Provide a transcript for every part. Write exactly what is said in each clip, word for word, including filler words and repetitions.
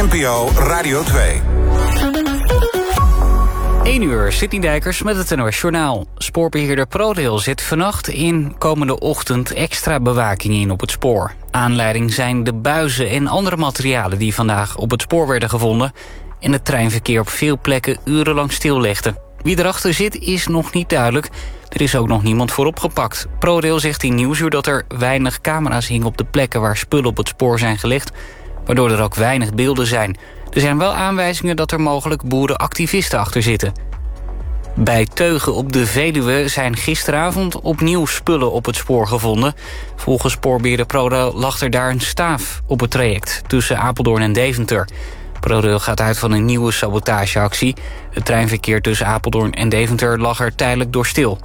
N P O Radio twee. één uur, Sydney Dijkers met het N O S Journaal. Spoorbeheerder ProRail zet vannacht in komende ochtend extra bewaking in op het spoor. Aanleiding zijn de buizen en andere materialen die vandaag op het spoor werden gevonden en het treinverkeer op veel plekken urenlang stillegde. Wie erachter zit is nog niet duidelijk. Er is ook nog niemand voor opgepakt. ProRail zegt in Nieuwsuur dat er weinig camera's hingen op de plekken waar spullen op het spoor zijn gelegd, waardoor er ook weinig beelden zijn. Er zijn wel aanwijzingen dat er mogelijk boerenactivisten achter zitten. Bij Teugen op de Veluwe zijn gisteravond opnieuw spullen op het spoor gevonden. Volgens spoorbeheerder ProRail lag er daar een staaf op het traject tussen Apeldoorn en Deventer. ProRail gaat uit van een nieuwe sabotageactie. Het treinverkeer tussen Apeldoorn en Deventer lag er tijdelijk door stil.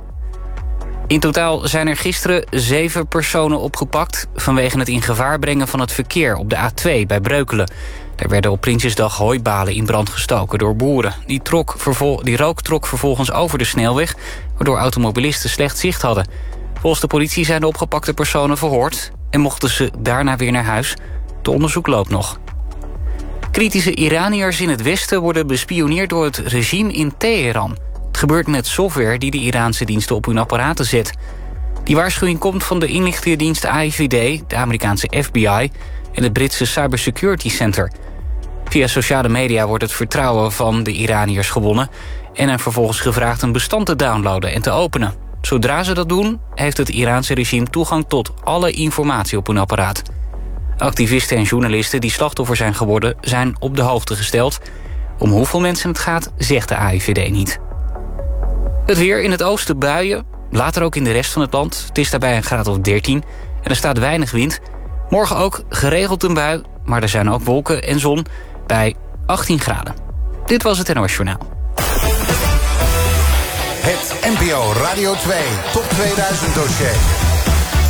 In totaal zijn er gisteren zeven personen opgepakt vanwege het in gevaar brengen van het verkeer op de A twee bij Breukelen. Er werden op Prinsjesdag hooibalen in brand gestoken door boeren. Die, trok vervol- die rook trok vervolgens over de snelweg, waardoor automobilisten slecht zicht hadden. Volgens de politie zijn de opgepakte personen verhoord en mochten ze daarna weer naar huis. Het onderzoek loopt nog. Kritische Iraniërs in het Westen worden bespioneerd door het regime in Teheran. Het gebeurt met software die de Iraanse diensten op hun apparaten zet. Die waarschuwing komt van de inlichtingendienst A I V D, de Amerikaanse F B I en het Britse Cybersecurity Center. Via sociale media wordt het vertrouwen van de Iraniërs gewonnen en hen vervolgens gevraagd een bestand te downloaden en te openen. Zodra ze dat doen, heeft het Iraanse regime toegang tot alle informatie op hun apparaat. Activisten en journalisten die slachtoffer zijn geworden zijn op de hoogte gesteld. Om hoeveel mensen het gaat, zegt de A I V D niet. Het weer in het oosten buien, later ook in de rest van het land. Het is daarbij een graad of dertien en er staat weinig wind. Morgen ook geregeld een bui, maar er zijn ook wolken en zon bij achttien graden. Dit was het N O S Journaal. Het N P O Radio twee Top tweeduizend dossier.